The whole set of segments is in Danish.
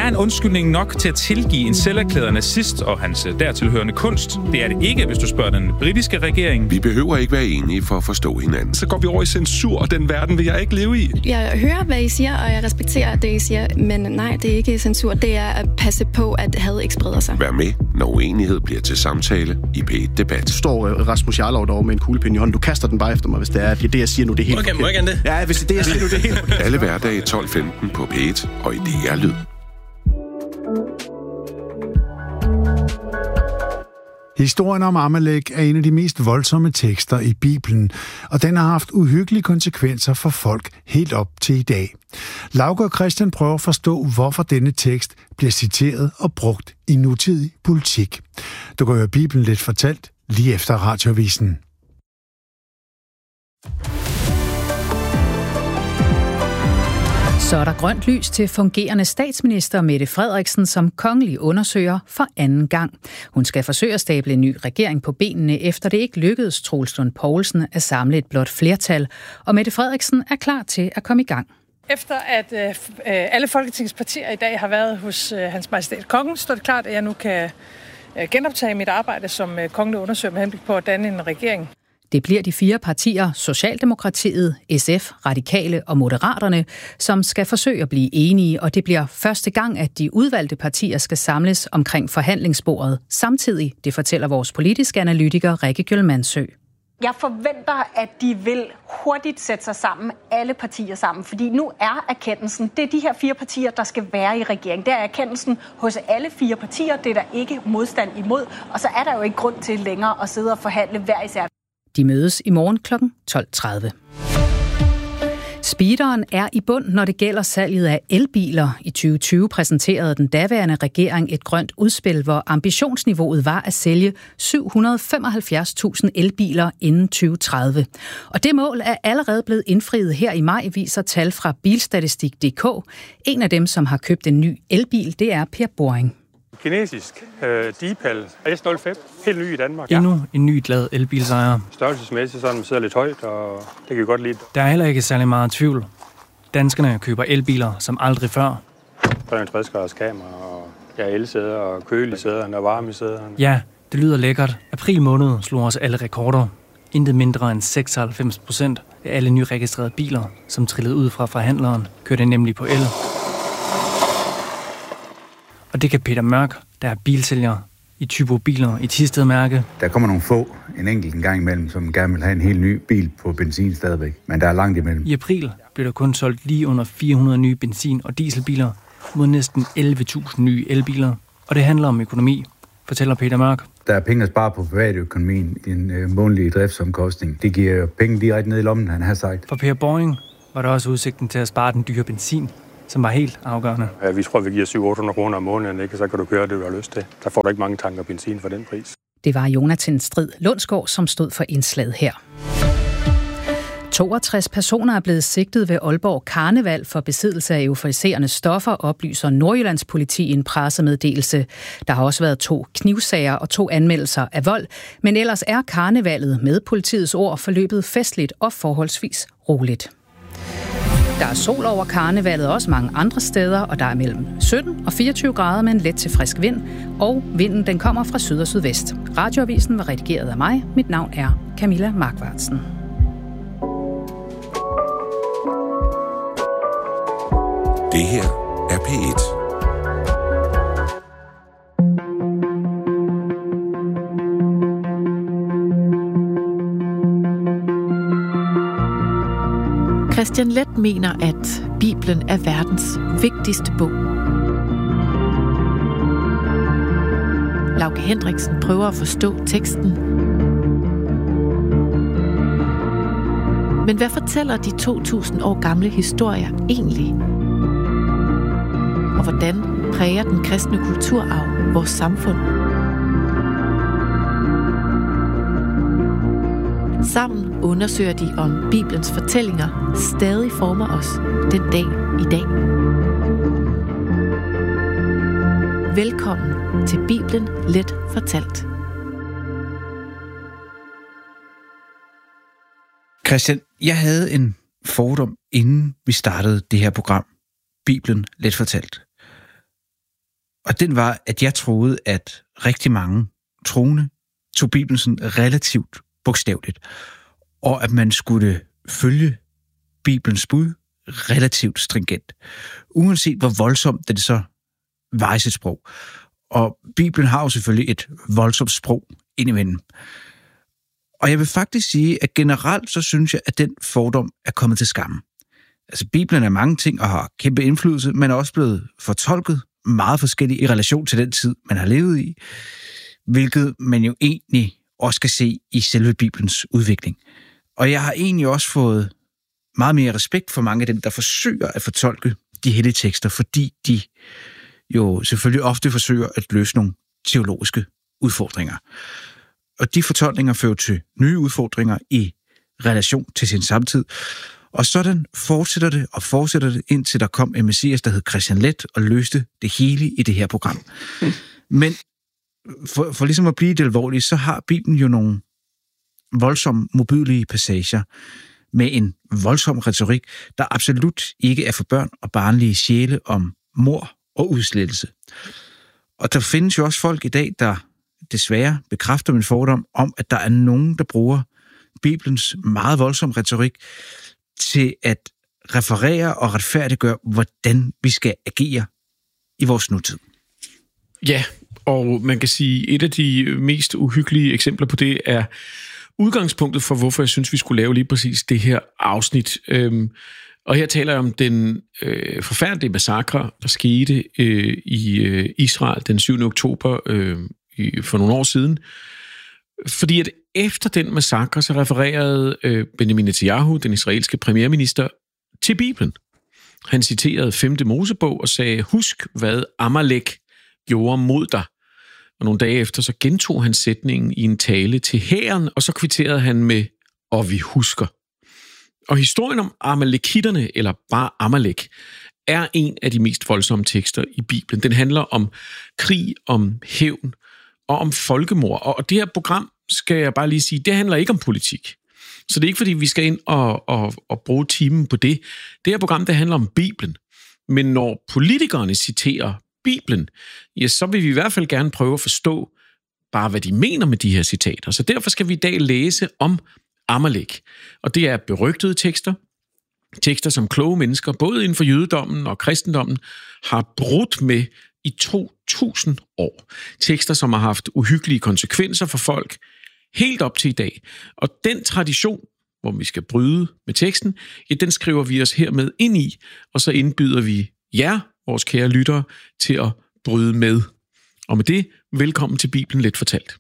er en undskyldning nok til at tilgive en selverklæret nazist og hans dertilhørende kunst. Det er det ikke, hvis du spørger den britiske regering. Vi behøver ikke være enige for at forstå hinanden. Så går vi over i censur, og den verden vil jeg ikke leve i. Jeg hører, hvad I siger, og jeg respekterer det, I siger, men nej, det er ikke censur. Det er at passe på, at had ikke spreder sig. Vær med, når uenighed bliver til samtale i P1 Debat. Står Rasmus Jarlov derovre med en kuglepind i hånden. Du kaster den bare efter mig, hvis det er det, jeg siger nu, det er helt forkert. Må jeg gerne det? Ja, hvis det er det, jeg siger nu, det er helt forkert. Alle hverdage 12:15 på P1 og i DR Lyd. Historien om Amalek er en af de mest voldsomme tekster i Bibelen, og den har haft uhyggelige konsekvenser for folk helt op til i dag. Lauke og Christian prøver at forstå, hvorfor denne tekst bliver citeret og brugt i nutidig politik. Du kan høre Bibelen lidt fortalt lige efter Radioavisen. Så er der grønt lys til fungerende statsminister Mette Frederiksen som kongelig undersøger for anden gang. Hun skal forsøge at stable en ny regering på benene, efter det ikke lykkedes Troels Lund Poulsen at samle et blåt flertal. Og Mette Frederiksen er klar til at komme i gang. Efter at alle Folketingets partier i dag har været hos Hans Majestæt Kongen, står det klart, at jeg nu kan genoptage mit arbejde som kongelig undersøger med henblik på at danne en regering. Det bliver de 4 partier, Socialdemokratiet, SF, Radikale og Moderaterne, som skal forsøge at blive enige, og det bliver første gang, at de udvalgte partier skal samles omkring forhandlingsbordet. Samtidig, det fortæller vores politiske analytiker Rikke Gjølmandsø. Jeg forventer, at de vil hurtigt sætte sig sammen, alle partier sammen, fordi nu er erkendelsen, det er de her 4 partier, der skal være i regeringen. Det er erkendelsen hos alle 4 partier, det er der ikke modstand imod, og så er der jo ikke grund til længere at sidde og forhandle hver især. De mødes i morgen kl. 12.30. Speederen er i bund, når det gælder salget af elbiler. I 2020 præsenterede den daværende regering et grønt udspil, hvor ambitionsniveauet var at sælge 775.000 elbiler inden 2030. Og det mål er allerede blevet indfriet her i maj, viser tal fra Bilstatistik.dk. En af dem, som har købt en ny elbil, det er Per Boring. Kinesisk Deepal S05, helt ny i Danmark. Endnu en ny glad elbilsejer. Størrelsesmæssigt sådan, man sidder lidt højt, og det kan vi godt lide. Der er heller ikke særlig meget tvivl. Danskerne køber elbiler som aldrig før. 63 graders kamera, og elsæder og kølige sæder, og varme sæder. Ja, det lyder lækkert. April måned slog også alle rekorder. Intet mindre end 96% af alle nyregistrerede biler, som trillede ud fra forhandleren, kørte nemlig på el. Og det kan Peter Mørk, der er bilsælger i Typo Biler i Thisted, mærke. Der kommer nogle få, en enkelt gang imellem, som gerne vil have en helt ny bil på benzin stadigvæk. Men der er langt imellem. I april blev der kun solgt lige under 400 nye benzin- og dieselbiler mod næsten 11.000 nye elbiler. Og det handler om økonomi, fortæller Peter Mørk. Der er penge at spare på privatøkonomien i en månedlig driftsomkostning. Det giver penge direkte ned i lommen, han har sagt. For Per Boring var der også udsigten til at spare den dyre benzin, som var helt afgørende. Ja, vi tror, vi giver 700-800 kroner om måneden, ikke? Så kan du køre det, du har lyst til. Der får du ikke mange tanker benzin for den pris. Det var Jonathan Strid Lundsgaard, som stod for indslaget her. 62 personer er blevet sigtet ved Aalborg Karneval for besiddelse af euforiserende stoffer, oplyser Nordjyllands politi i en pressemeddelelse. Der har også været 2 knivsager og 2 anmeldelser af vold, men ellers er karnevalet med politiets ord forløbet festligt og forholdsvis roligt. Der er sol over karnevalet også mange andre steder, og der er mellem 17 og 24 grader med en let til frisk vind, og vinden den kommer fra syd og sydvest. Radioavisen var redigeret af mig. Mit navn er Camilla Markvartsen. Det her er P1. Christian Leth mener, at Bibelen er verdens vigtigste bog. Lauke Hendriksen prøver at forstå teksten. Men hvad fortæller de 2000 år gamle historier egentlig? Og hvordan præger den kristne kulturarv vores samfund? Sammen undersøger de, om Bibelens fortællinger stadig former os den dag i dag. Velkommen til Bibelen Let fortalt. Christian, jeg havde en fordom, inden vi startede det her program, Bibelen Let fortalt. Og den var, at jeg troede, at rigtig mange troende tog Bibelen sådan relativt bogstaveligt, og at man skulle følge Bibelens bud relativt stringent, uanset hvor voldsomt det så var i sit sprog. Og Bibelen har jo selvfølgelig et voldsomt sprog indimellem. Og jeg vil faktisk sige, at generelt så synes jeg, at den fordom er kommet til skamme. Altså Bibelen er mange ting og har kæmpe indflydelse, men er også blevet fortolket meget forskelligt i relation til den tid, man har levet i, hvilket man jo egentlig også kan se i selve Bibelens udvikling. Og jeg har egentlig også fået meget mere respekt for mange af dem, der forsøger at fortolke de hellige tekster, fordi de jo selvfølgelig ofte forsøger at løse nogle teologiske udfordringer. Og de fortolkninger fører til nye udfordringer i relation til sin samtid. Og sådan fortsætter det, indtil der kom en messias, der hed Christian Leth, og løste det hele i det her program. Men for ligesom at blive det alvorligt, så har Bibelen jo nogle voldsomme, modbydelige passager med en voldsom retorik, der absolut ikke er for børn og barnlige sjæle om mord og udslettelse. Og der findes jo også folk i dag, der desværre bekræfter min fordom om, at der er nogen, der bruger Bibelens meget voldsomme retorik til at referere og retfærdiggøre, hvordan vi skal agere i vores nutid. Ja, og man kan sige, et af de mest uhyggelige eksempler på det er udgangspunktet for, hvorfor jeg synes, vi skulle lave lige præcis det her afsnit. Og her taler jeg om den forfærdelige massakre, der skete i Israel den 7. oktober for nogle år siden. Fordi at efter den massakre, så refererede Benjamin Netanyahu, den israelske premierminister, til Bibelen. Han citerede 5. Mosebog og sagde, husk hvad Amalek gjorde mod dig. Og nogle dage efter, så gentog han sætningen i en tale til hæren, og så kvitterede han med, og vi husker. Og historien om Amalekitterne, eller bare Amalek, er en af de mest voldsomme tekster i Bibelen. Den handler om krig, om hævn og om folkemord. Og det her program, skal jeg bare lige sige, det handler ikke om politik. Så det er ikke, fordi vi skal ind og bruge timen på det. Det her program, det handler om Bibelen. Men når politikerne citerer Bibelen, ja, så vil vi i hvert fald gerne prøve at forstå bare, hvad de mener med de her citater. Så derfor skal vi i dag læse om Amalek. Og det er berygtede tekster. Tekster, som kloge mennesker, både inden for jødedommen og kristendommen, har brudt med i 2000 år. Tekster, som har haft uhyggelige konsekvenser for folk helt op til i dag. Og den tradition, hvor vi skal bryde med teksten, ja, den skriver vi os hermed ind i, og så indbyder vi jer, vores kære lyttere, til at bryde med. Og med det, velkommen til Bibelen Let Fortalt.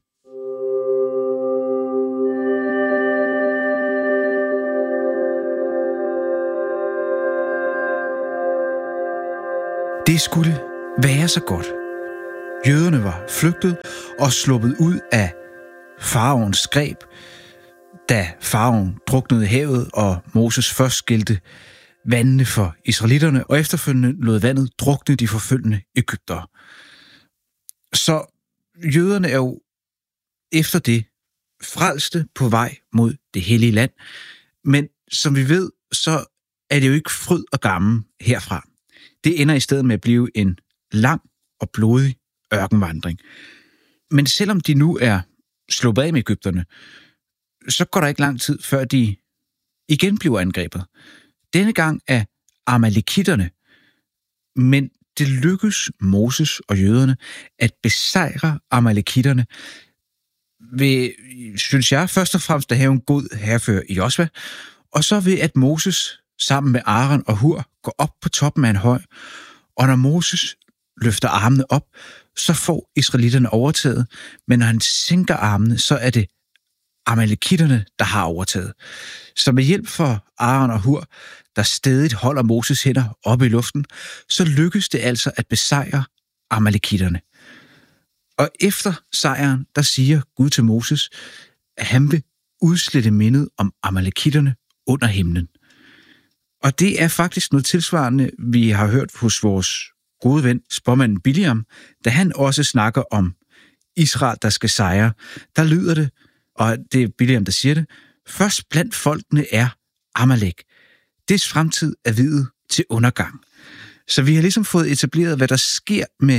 Det skulle være så godt. Jøderne var flygtet og sluppet ud af faraoens greb, da faraoen druknede havet, og Moses først skilte vandene for israelitterne, og efterfølgende lod vandet drukne de forfølgende egyptere. Så jøderne er jo efter det frelste på vej mod det hellige land, men som vi ved, så er det jo ikke fryd og gammel herfra. Det ender i stedet med at blive en lang og blodig ørkenvandring. Men selvom de nu er sluppet af med egypterne, så går der ikke lang tid, før de igen bliver angrebet. Denne gang af amalekitterne. Men det lykkes Moses og jøderne at besejre amalekitterne ved, synes jeg, først og fremmest at have en god hærfører i Josva, og så ved at Moses sammen med Aaron og Hur går op på toppen af en høj, og når Moses løfter armene op, så får israelitterne overtaget, men når han sænker armene, så er det amalekitterne, der har overtaget. Så med hjælp for Aaron og Hur, der stædigt holder Moses hænder oppe i luften, så lykkes det altså at besejre amalekitterne. Og efter sejren, der siger Gud til Moses, at han vil udslette mindet om amalekitterne under himlen. Og det er faktisk noget tilsvarende, vi har hørt hos vores gode ven, spåmanden Biliam, da han også snakker om Israel, der skal sejre. Der lyder det, og det er Biliam, der siger det, først blandt folkene er Amalek. Dets fremtid er viet til undergang. Så vi har ligesom fået etableret, hvad der sker med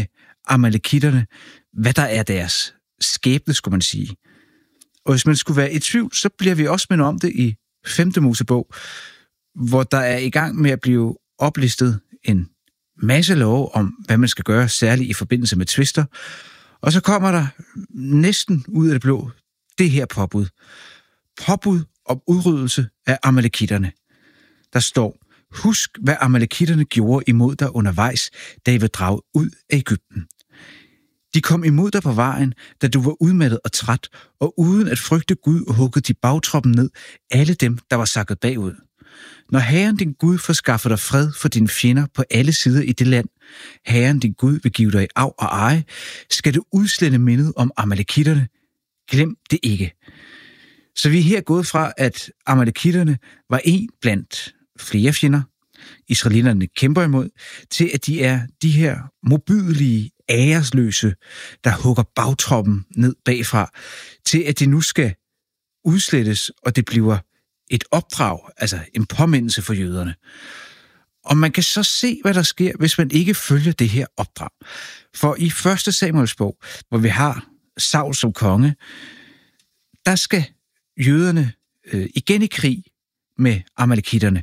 amalekitterne, hvad der er deres skæbne, skulle man sige. Og hvis man skulle være i tvivl, så bliver vi også mindet om det i 5. Mosebog, hvor der er i gang med at blive oplistet en masse love om, hvad man skal gøre, særligt i forbindelse med tvister. Og så kommer der næsten ud af det blå det her påbud. Påbud om udryddelse af amalekitterne. Der står: husk, hvad amalekitterne gjorde imod dig undervejs, da I var draget ud af Egypten. De kom imod dig på vejen, da du var udmattet og træt, og uden at frygte Gud huggede de bagtroppen ned, alle dem, der var sakket bagud. Når Herren din Gud forskaffer dig fred for dine fjender på alle sider i det land, Herren din Gud vil give dig i arv og eje, skal du udslette mindet om amalekitterne. Glem det ikke. Så vi er her gået fra, at amalekitterne var en blandt flere fjender, israelitterne kæmper imod, til at de er de her modbydelige, æresløse, der hugger bagtroppen ned bagfra, til at de nu skal udslettes, og det bliver et opdrag, altså en påmindelse for jøderne. Og man kan så se, hvad der sker, hvis man ikke følger det her opdrag. For i 1. Samuels bog, hvor vi har Saul som konge, der skal jøderne igen i krig med amalekitterne.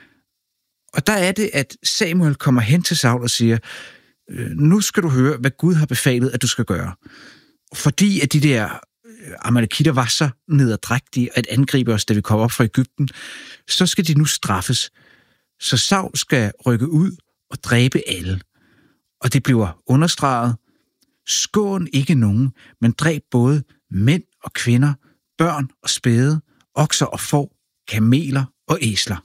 Og der er det, at Samuel kommer hen til Saul og siger, nu skal du høre, hvad Gud har befalet, at du skal gøre. Fordi at de der amalekitter var så nederdrægtige at angribe os, da vi kom op fra Egypten, så skal de nu straffes. Så Saul skal rykke ud og dræbe alle. Og det bliver understreget: skån ikke nogen, men dræb både mænd og kvinder, børn og spæde, okser og får, kameler og æsler.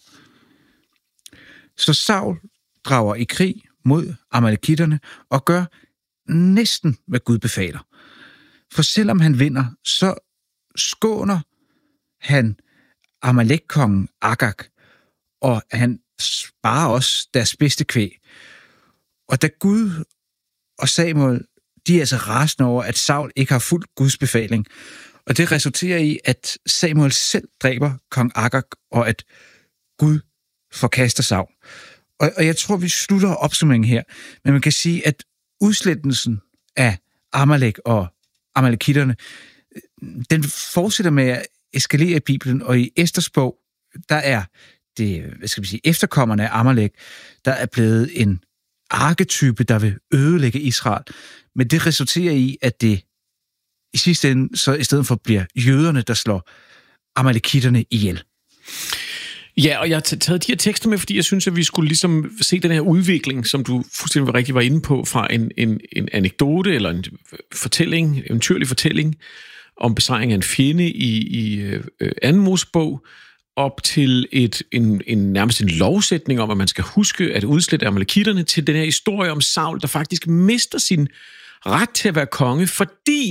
Så Saul drager i krig mod amalekitterne og gør næsten, hvad Gud befaler. For selvom han vinder, så skåner han Amalek-kongen Agag, og han sparer også deres bedste kvæg. Og da Gud og Samuel, de er altså rasende over, at Saul ikke har fulgt Guds befaling, og det resulterer i, at Samuel selv dræber kong Agag, og at Gud forkaster Saul. Og jeg tror, vi slutter opsummeringen her, men man kan sige, at udslettelsen af Amalek og amalekitterne, den fortsætter med at eskalere i Bibelen, og i Esters bog, der er det, efterkommerne af Amalek, der er blevet en arketype, der vil ødelægge Israel. Men det resulterer i, at det i sidste ende, så i stedet for bliver jøderne, der slår amalekitterne ihjel. Ja, og jeg har taget de her tekster med, fordi jeg synes, at vi skulle ligesom se den her udvikling, som du fuldstændig rigtig var inde på, fra en anekdote eller en fortælling, eventyrlig fortælling om besejring af en fjende i 2. Mosebog, op til nærmest en lovsætning om, at man skal huske at udslette amalekitterne, til den her historie om Saul, der faktisk mister sin ret til at være konge, fordi